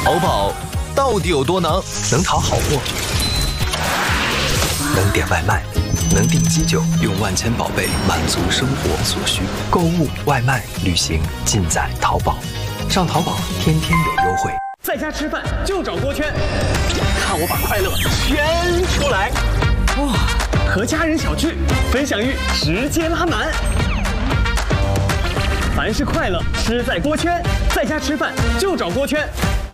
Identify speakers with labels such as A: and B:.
A: 淘宝到底有多能？能淘好货，能点外卖，能订机酒，用万千宝贝满足生活所需。购物、外卖、旅行尽在淘宝。上淘宝，天天有优惠。
B: 在家吃饭就找锅圈，看我把快乐圈出来。哇，和家人小聚，分享欲直接拉满。凡是快乐，吃在锅圈。在家吃饭就找锅圈。